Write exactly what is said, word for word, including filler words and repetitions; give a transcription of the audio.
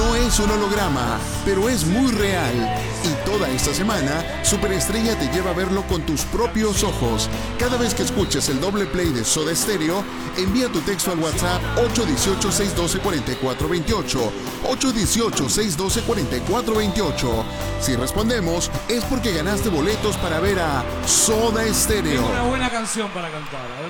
No es un holograma, pero es muy real. Y toda esta semana, Superestrella te lleva a verlo con tus propios ojos. Cada vez que escuches el doble play de Soda Stereo, envía tu texto al WhatsApp ocho uno ocho, seis uno dos, cuatro cuatro dos ocho. ocho uno ocho, seis uno dos, cuatro cuatro dos ocho. Si respondemos, es porque ganaste boletos para ver a Soda Stereo. Es una buena canción para cantar.